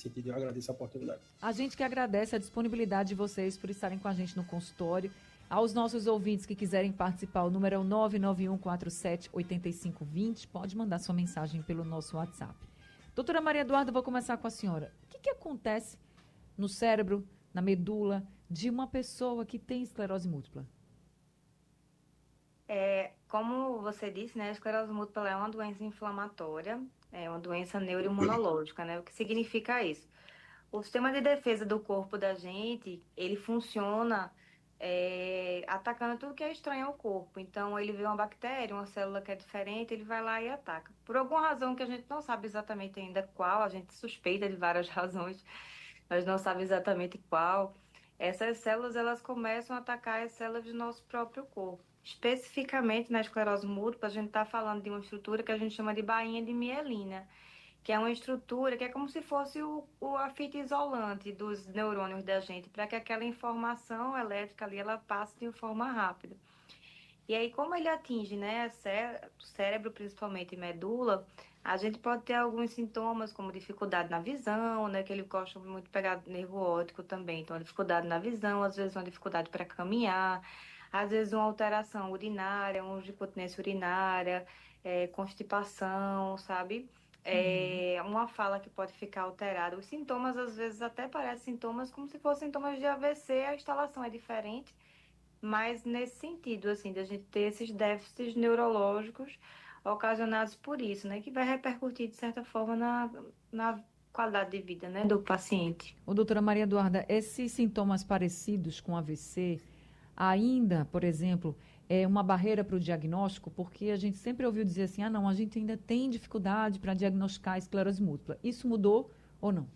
sentido. Eu agradeço a oportunidade. A gente que agradece a disponibilidade de vocês por estarem com a gente no consultório. Aos nossos ouvintes que quiserem participar, o número é o 991478520. Pode mandar sua mensagem pelo nosso WhatsApp. Doutora Maria Eduarda, vou começar com a senhora. O que acontece no cérebro, na medula, de uma pessoa que tem esclerose múltipla? Como você disse, né, a esclerose múltipla é uma doença inflamatória, é uma doença neuroimunológica, né? O que significa isso? O sistema de defesa do corpo da gente, ele funciona atacando tudo que é estranho ao corpo. Então, ele vê uma bactéria, uma célula que é diferente, ele vai lá e ataca. Por alguma razão que a gente não sabe exatamente ainda qual, a gente suspeita de várias razões, mas não sabe exatamente qual. Essas células, elas começam a atacar as células do nosso próprio corpo. Especificamente na esclerose múltipla, a gente está falando de uma estrutura que a gente chama de bainha de mielina, que é uma estrutura que é como se fosse a fita isolante dos neurônios da gente, para que aquela informação elétrica ali ela passe de forma rápida. E aí, como ele atinge, né, o cérebro, principalmente medula, a gente pode ter alguns sintomas, como dificuldade na visão, né, que ele gosta muito de pegar nervo óptico também. Então, dificuldade na visão, às vezes uma dificuldade para caminhar, às vezes uma alteração urinária, uma incontinência urinária, constipação, sabe? Uma fala que pode ficar alterada. Os sintomas, às vezes, até parecem sintomas como se fossem sintomas de AVC, a instalação é diferente, mas nesse sentido, assim, da gente ter esses déficits neurológicos ocasionados por isso, né? Que vai repercutir, de certa forma, na qualidade de vida, né, do paciente. Ô, doutora Maria Eduarda, esses sintomas parecidos com AVC ainda, por exemplo, é uma barreira para o diagnóstico, porque a gente sempre ouviu dizer assim, não, a gente ainda tem dificuldade para diagnosticar a esclerose múltipla. Isso mudou ou não?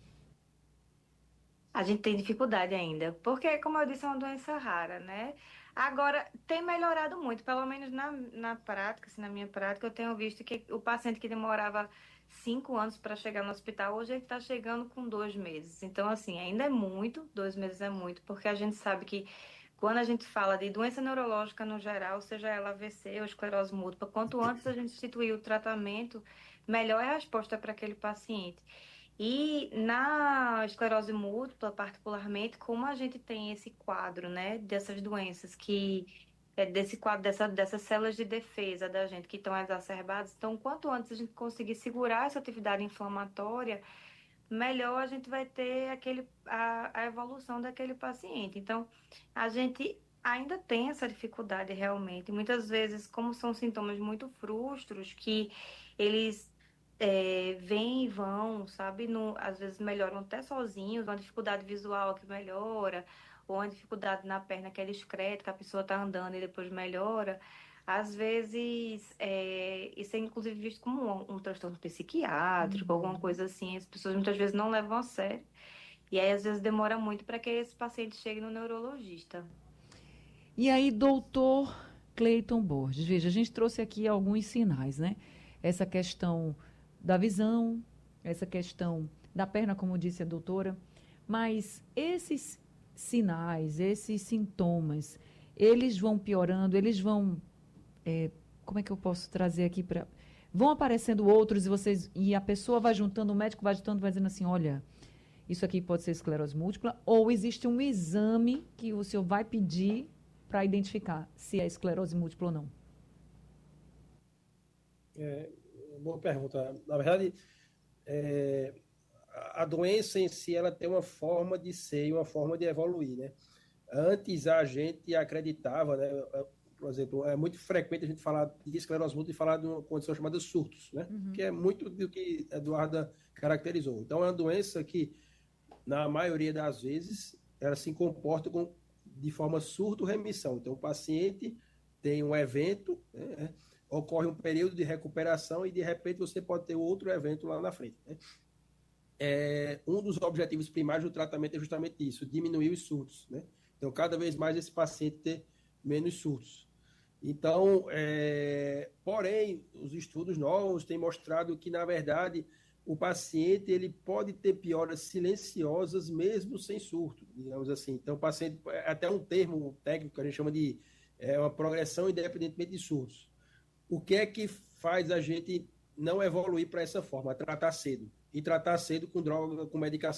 A gente tem dificuldade ainda, porque, como eu disse, é uma doença rara, né? Agora, tem melhorado muito, pelo menos na prática, assim, na minha prática, eu tenho visto que o paciente que demorava 5 anos para chegar no hospital, hoje ele está chegando com 2 meses. Então, assim, ainda é muito, 2 meses é muito, porque a gente sabe que quando a gente fala de doença neurológica no geral, seja ela AVC ou esclerose múltipla, quanto antes a gente instituir o tratamento, melhor é a resposta para aquele paciente. E na esclerose múltipla, particularmente, como a gente tem esse quadro, né, dessas doenças que desse quadro dessas células de defesa da gente que estão exacerbadas, então quanto antes a gente conseguir segurar essa atividade inflamatória, melhor a gente vai ter a evolução daquele paciente. Então, a gente ainda tem essa dificuldade realmente. Muitas vezes, como são sintomas muito frustros, que eles vêm e vão, sabe? Às vezes melhoram até sozinhos, uma dificuldade visual que melhora, ou uma dificuldade na perna que é discreta, que a pessoa está andando e depois melhora. Às vezes, isso é inclusive visto como um transtorno psiquiátrico, alguma coisa assim. As pessoas muitas vezes não levam a sério. E aí, às vezes, demora muito para que esse paciente chegue no neurologista. E aí, doutor Cleiton Borges, veja, a gente trouxe aqui alguns sinais, né? Essa questão da visão, essa questão da perna, como disse a doutora, mas esses sinais, esses sintomas, eles vão piorando, eles vão, como é que eu posso trazer aqui para... Vão aparecendo outros e a pessoa vai juntando, o médico vai juntando, vai dizendo assim, olha, isso aqui pode ser esclerose múltipla, ou existe um exame que o senhor vai pedir para identificar se é esclerose múltipla ou não? Boa pergunta. Na verdade, é, a doença em si ela tem uma forma de ser e uma forma de evoluir, né? Antes a gente acreditava, né? Por exemplo, é muito frequente a gente falar de esclerose múltipla e falar de uma condição chamada surtos, né? Que é muito do que a Eduarda caracterizou. Então, é uma doença que, na maioria das vezes, ela se comporta de forma surto-remissão. Então, o paciente tem um evento, né? Ocorre um período de recuperação e, de repente, você pode ter outro evento lá na frente, né? Um dos objetivos primários do tratamento é justamente isso, diminuir os surtos, né? Então, cada vez mais esse paciente ter menos surtos. Então, porém, os estudos novos têm mostrado que, na verdade, o paciente ele pode ter pioras silenciosas mesmo sem surto, digamos assim. Então, o paciente, até um termo técnico que a gente chama de uma progressão independentemente de surtos. O que é que faz a gente não evoluir para essa forma? Tratar cedo. E tratar cedo com droga, com medicação